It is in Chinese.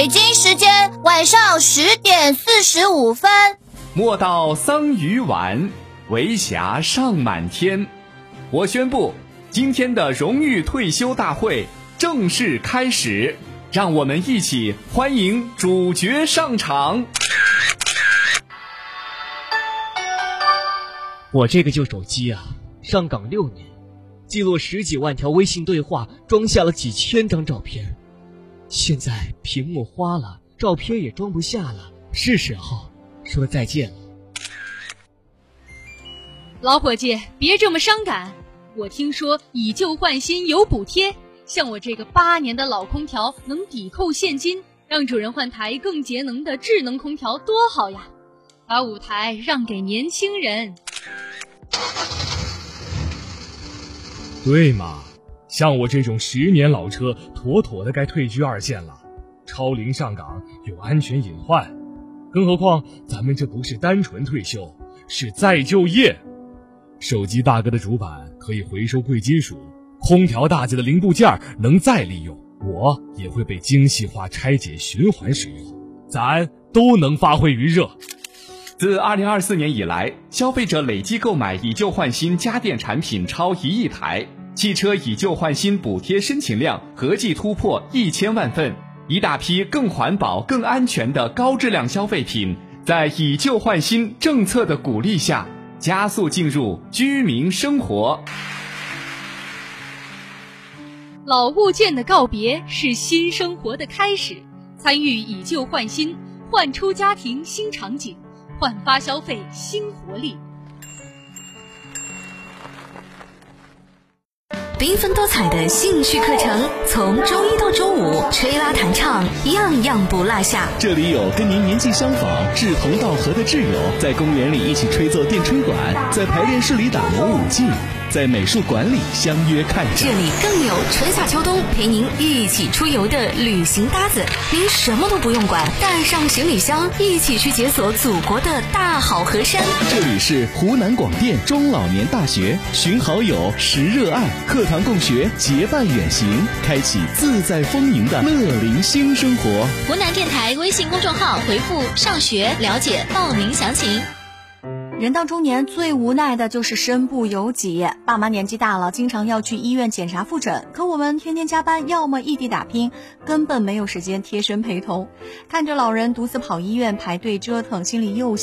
北京时间晚上10点45分。 莫道桑榆晚，为霞尚满天。我宣布，今天的荣誉退休大会正式开始，让我们一起欢迎主角上场。 我这个旧手机啊，上岗6年，记录10几万条微信对话，装下了几千张照片。现在屏幕花了，照片也装不下了，是时候说再见了。 老伙计，别这么伤感。我听说以旧换新有补贴，像我这个8年的老空调能抵扣现金，让主人换台更节能的智能空调多好呀！把舞台让给年轻人。 对嘛，像我这种10年老车，妥妥的该退居2线了。超龄上岗有安全隐患，更何况咱们这不是单纯退休，是再就业。手机大哥的主板可以回收贵金属，空调大姐的零部件能再利用，我也会被精细化拆解循环使用，咱都能发挥余热。 自2024年以来，消费者累计购买以旧换新家电产品超1亿台，汽车以旧换新补贴申请量合计突破1000万份，一大批更环保、更安全的高质量消费品，在以旧换新政策的鼓励下，加速进入居民生活。 老物件的告别是新生活的开始，参与以旧换新，焕出家庭新场景，焕发消费新活力。 缤纷多彩的兴趣课程，从周一到周五，吹拉弹唱，样样不落下。 这里有跟您年纪相仿、志同道合的挚友，在公园里一起吹奏电吹管，在排练室里打磨舞技，在美术馆里相约看展。 这里更有春夏秋冬陪您一起出游的旅行搭子，您什么都不用管，带上行李箱，一起去解锁祖国的大好河山。 这里是湖南广电中老年大学，寻好友，识热爱，课堂共学，结伴远行，开启自在丰盈的乐龄新生活。 湖南电台微信公众号回复上学了解报名详情。 人到中年最无奈的就是身不由己，爸妈年纪大了，经常要去医院检查复诊，可我们天天加班，要么异地打拼，根本没有时间贴身陪同。看着老人独自跑医院排队折腾，心里又